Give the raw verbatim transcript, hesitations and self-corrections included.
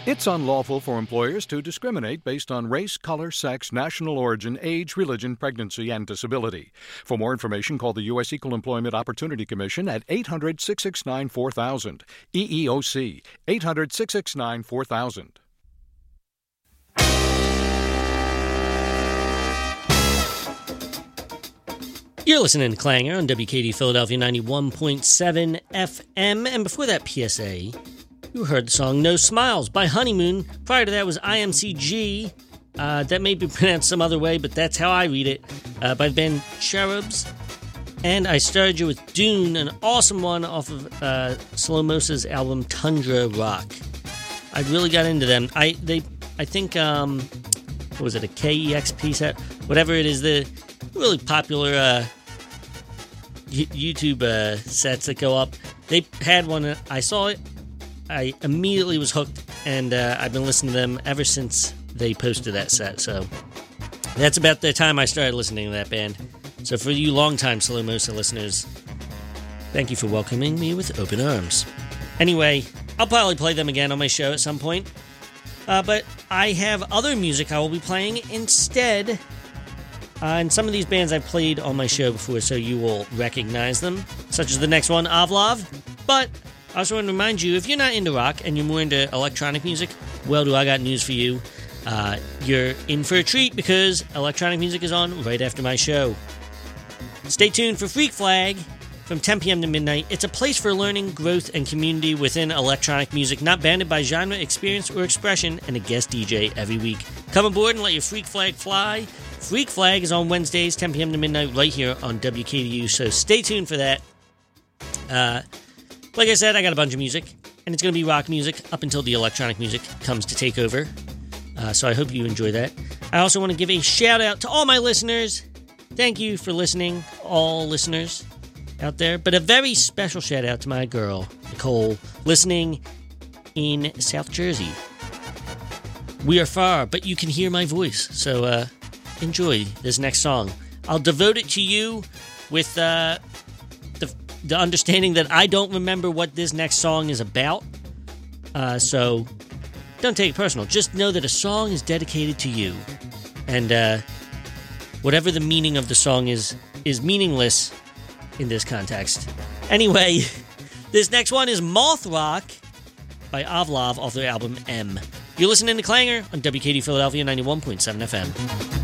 It's unlawful for employers to discriminate based on race, color, sex, national origin, age, religion, pregnancy, and disability. For more information, call the U S Equal Employment Opportunity Commission at eight hundred, six six nine, four thousand. E E O C, eight hundred, six six nine, four thousand. You're listening to Clanger on W K D Philadelphia ninety-one point seven F M. And before that P S A, you heard the song No Smiles by Honeymoon. Prior to that was I M C G. Uh, that may be pronounced some other way, but that's how I read it. Uh, by the band Cherubs. And I started you with Dune, an awesome one off of uh, Slow Mosa's album Tundra Rock. I really got into them. I they I think, um, what was it, a K E X P set? Whatever it is, the really popular uh, YouTube uh, sets that go up. They had one, I saw it, I immediately was hooked, and uh, I've been listening to them ever since they posted that set, so that's about the time I started listening to that band. So for you longtime Slow Mosa listeners, thank you for welcoming me with open arms. Anyway, I'll probably play them again on my show at some point, uh, but I have other music I will be playing instead. Uh, and some of these bands I've played on my show before, so you will recognize them, such as the next one, Avlov. But I also want to remind you, if you're not into rock and you're more into electronic music, well, do I got news for you. Uh, you're in for a treat because electronic music is on right after my show. Stay tuned for Freak Flag from ten p.m. to midnight. It's a place for learning, growth, and community within electronic music, not bounded by genre, experience, or expression, and a guest D J every week. Come aboard and let your Freak Flag fly. Freak Flag is on Wednesdays, ten p.m. to midnight, right here on W K D U, so stay tuned for that. Uh, like I said, I got a bunch of music, and it's going to be rock music up until the electronic music comes to take over, uh, so I hope you enjoy that. I also want to give a shout-out to all my listeners. Thank you for listening, all listeners out there, but a very special shout-out to my girl, Nicole, listening in South Jersey. We are far, but you can hear my voice, so, uh... enjoy this next song. I'll devote it to you with uh, the, the understanding that I don't remember what this next song is about. Uh, so don't take it personal. Just know that a song is dedicated to you. And uh, whatever the meaning of the song is, is meaningless in this context. Anyway, this next one is Moth Rock by Avlov off their album M. You're listening to Clanger on W K D Philadelphia ninety-one point seven F M.